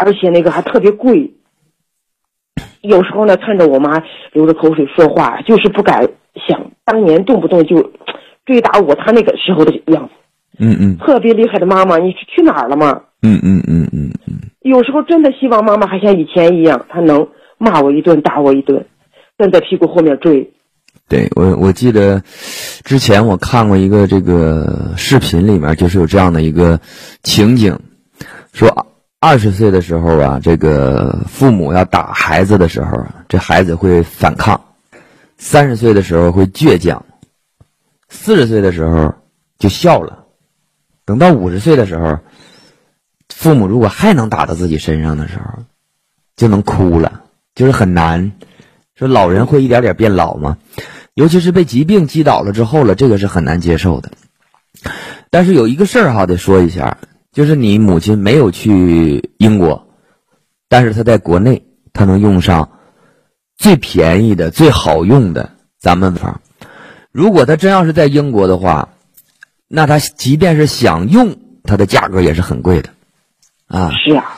而且那个还特别贵。有时候呢，看着我妈流着口水说话，就是不敢想当年动不动就追打我，她那个时候的样子。特别厉害的妈妈，你去哪儿了吗？有时候真的希望妈妈还像以前一样，她能骂我一顿，打我一顿，站在屁股后面追。 对，我记得之前我看过一个这个视频，里面就是有这样的一个情景，说20岁的时候啊，这个父母要打孩子的时候，这孩子会反抗；30岁的时候会倔强；40岁的时候就笑了；等到50岁的时候，父母如果还能打到自己身上的时候，就能哭了，就是很难。说老人会一点点变老吗？尤其是被疾病击倒了之后了，这个是很难接受的。但是有一个事儿得说一下，就是你母亲没有去英国，但是她在国内，她能用上最便宜的、最好用的咱们法。如果她真要是在英国的话，那她即便是想用，它的价格也是很贵的啊。 是啊。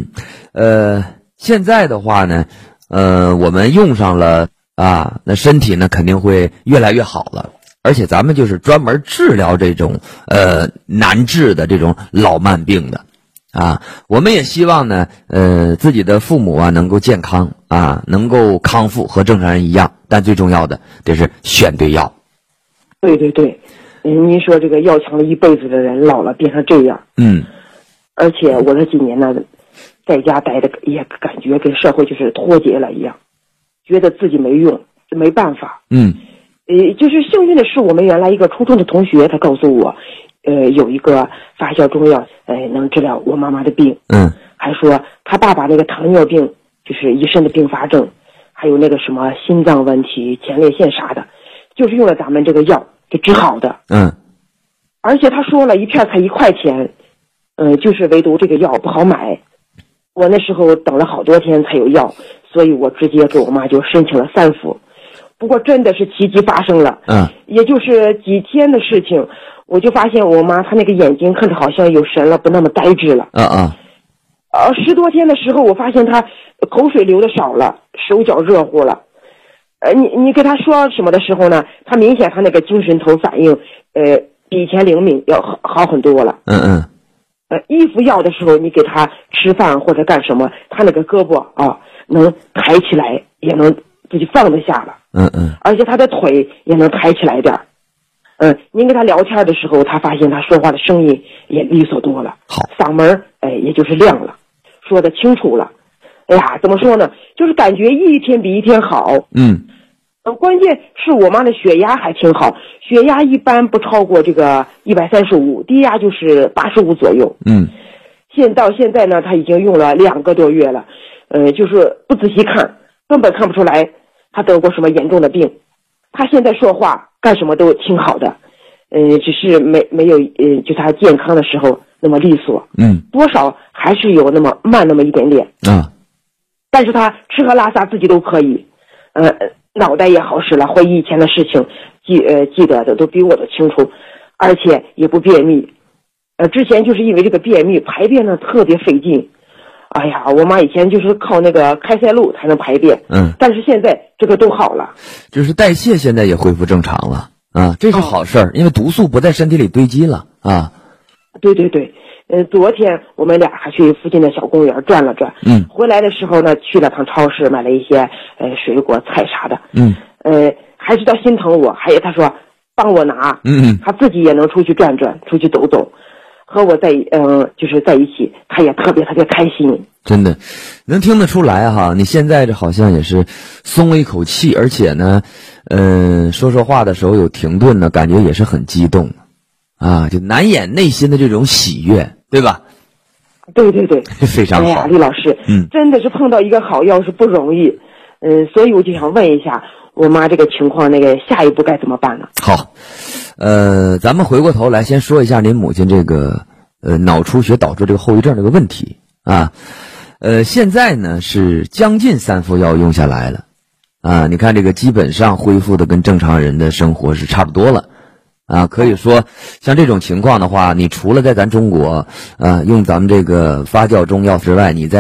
现在的话呢，我们用上了啊，那身体呢肯定会越来越好了。而且咱们就是专门治疗这种难治的这种老慢病的啊。我们也希望呢自己的父母啊能够健康啊，能够康复和正常人一样，但最重要的得是选对药。 对对对，您说这个要强了一辈子的人老了变成这样。而且我这几年呢在家待的也感觉跟社会就是脱节了一样，觉得自己没用，没办法。就是幸运的是，我们原来一个初中的同学，他告诉我，有一个发酵中药，能治疗我妈妈的病。还说他爸爸那个糖尿病，就是一身的并发症，还有那个什么心脏问题、前列腺啥的，就是用了咱们这个药就治好的。而且他说了一片才1块钱，就是唯独这个药不好买。我那时候等了好多天才有药，所以我直接给我妈就申请了3副。不过真的是奇迹发生了，也就是几天的事情，我就发现我妈她那个眼睛看着好像有神了，不那么呆滞了。10多天的时候，我发现她口水流的少了，手脚热乎了。你跟她说什么的时候呢，她明显她那个精神头反应，比以前灵敏，要好很多了。衣服要的时候，你给她吃饭或者干什么，她那个胳膊啊能抬起来，也能自己放得下了。而且他的腿也能抬起来点儿。您跟他聊天的时候，他发现他说话的声音也利索多了，嗓门也就是亮了，说得清楚了。哎呀，怎么说呢？就是感觉一天比一天好。关键是我妈的血压还挺好，血压一般不超过这个135，低压就是85左右。到现在呢，他已经用了2个多月了，就是不仔细看，根本看不出来他得过什么严重的病。他现在说话干什么都挺好的，只是没有就他健康的时候那么利索。多少还是有那么慢那么一点点。但是他吃喝拉撒自己都可以，脑袋也好使了，回忆以前的事情，记得的都比我都清楚，而且也不便秘。之前就是因为这个便秘排便呢特别费劲。哎呀，我妈以前就是靠那个开塞露才能排便，但是现在这个都好了， 就是代谢现在也恢复正常了啊，这是好事儿，因为毒素不在身体里堆积了啊。 对对对，昨天我们俩还去附近的小公园转了转，回来的时候呢，去了趟超市买了一些水果菜啥的，还是他心疼我，还有他说帮我拿，他自己也能出去转转，出去走走。和我就是在一起，他也特别特别开心。 真的能听得出来哈，你现在这好像也是松了一口气，而且呢说话的时候有停顿呢，感觉也是很激动啊，就难掩内心的这种喜悦，对吧？ 对对对， 非常好。 哎呀，李老师，真的是碰到一个好药是不容易，所以我就想问一下我妈这个情况，那个下一步该怎么办呢？ 好，咱们回过头来先说一下您母亲这个脑出血导致这个后遗症这个问题啊。现在呢是将近3副药用下来了啊，你看这个基本上恢复的跟正常人的生活是差不多了啊。可以说像这种情况的话，你除了在咱中国用咱们这个发酵中药之外，你在